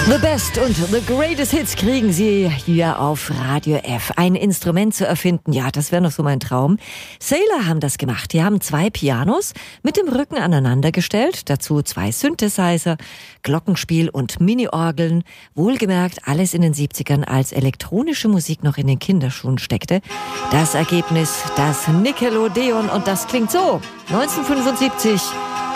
The Best und The Greatest Hits kriegen Sie hier auf Radio F. Ein Instrument zu erfinden, ja, das wäre noch so mein Traum. Sailor haben das gemacht. Die haben 2 Pianos mit dem Rücken aneinander gestellt, dazu 2 Synthesizer, Glockenspiel und Mini-Orgeln. Wohlgemerkt, alles in den 70ern, als elektronische Musik noch in den Kinderschuhen steckte. Das Ergebnis, das Nickelodeon, und das klingt so. 1975